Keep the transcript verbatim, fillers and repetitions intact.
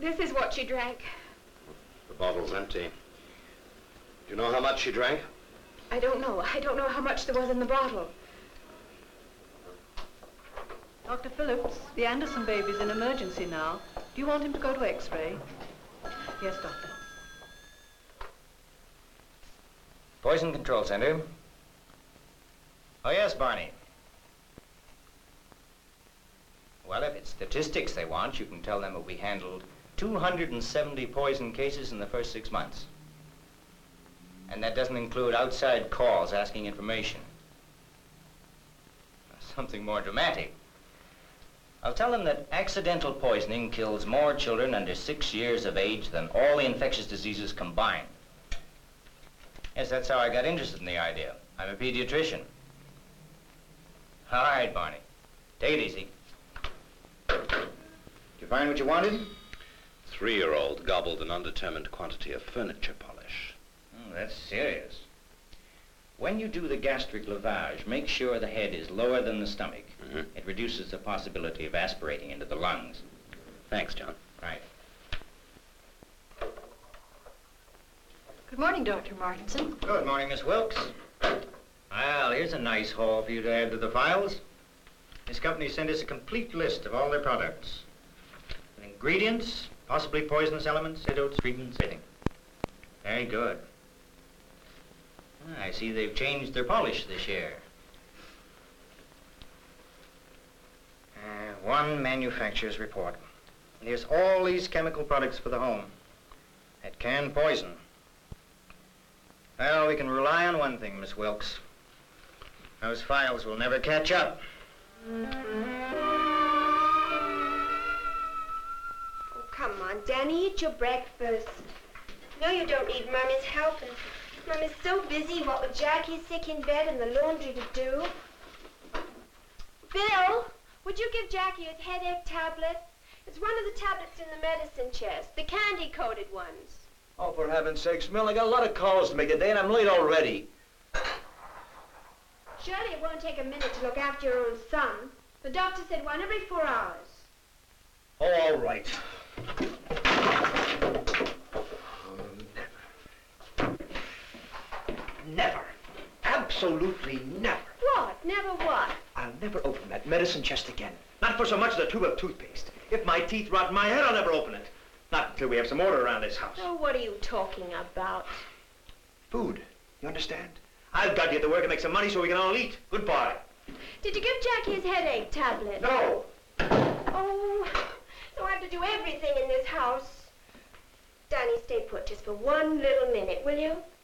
This is what she drank. The bottle's empty. Do you know how much she drank? I don't know. I don't know how much there was in the bottle. Doctor Phillips, the Anderson baby's in emergency now. Do you want him to go to X-ray? Yes, doctor. Poison Control Center. Oh, yes, Barney. Well, if it's statistics they want, you can tell them that we handled two hundred seventy poison cases in the first six months. And that doesn't include outside calls asking information. Something more dramatic. I'll tell them that accidental poisoning kills more children under six years of age than all the infectious diseases combined. Yes, that's how I got interested in the idea. I'm a pediatrician. All right, Barney. Take it easy. Did you find what you wanted? Three-year-old gobbled an undetermined quantity of furniture polish. Oh, that's serious. When you do the gastric lavage, make sure the head is lower than the stomach. Mm-hmm. It reduces the possibility of aspirating into the lungs. Thanks, John. Right. Good morning, Doctor Martinson. Good morning, Miss Wilkes. Well, here's a nice haul for you to add to the files. This company sent us a complete list of all their products. The ingredients, possibly poisonous elements, antidotes, treatments, everything. Very good. I see they've changed their polish this year. Uh, one manufacturer's report. Here's all these chemical products for the home. That can poison. Well, we can rely on one thing, Miss Wilkes. Those files will never catch up. Oh, come on, Danny, eat your breakfast. No, you don't need Mummy's help, and Mummy's so busy, what with Jackie sick in bed and the laundry to do. Bill, would you give Jackie his headache tablet? It's one of the tablets in the medicine chest, the candy-coated ones. Oh, for heaven's sakes, Mill, I got a lot of calls to make today, and I'm late already. Surely it won't take a minute to look after your own son. The doctor said one every four hours. Oh, all right. Never. Never. Absolutely never. What? Never what? I'll never open that medicine chest again. Not for so much as a tube of toothpaste. If my teeth rot in my head, I'll never open it. Not until we have some order around this house. Oh, what are you talking about? Food. You understand? I've got to get to work and make some money so we can all eat. Goodbye. Did you give Jackie his headache tablet? No. Oh, so I have to do everything in this house. Danny, stay put just for one little minute, will you?